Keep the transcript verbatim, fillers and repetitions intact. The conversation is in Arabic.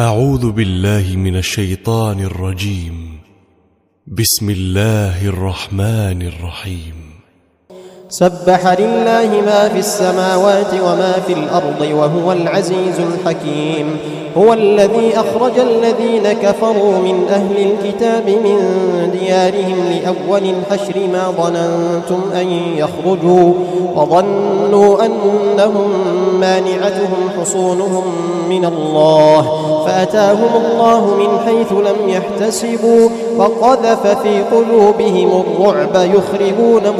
أعوذ بالله من الشيطان الرجيم. بسم الله الرحمن الرحيم. سبح لله ما في السماوات وما في الأرض وهو العزيز الحكيم. هو الذي أخرج الذين كفروا من أهل الكتاب من ديارهم لأول الحشر ما ظننتم أن يخرجوا وظنوا أنهم مانعتهم حصونهم من الله فأتاهم الله من حيث لم يحتسبوا فقذف في قلوبهم الرعب يخربون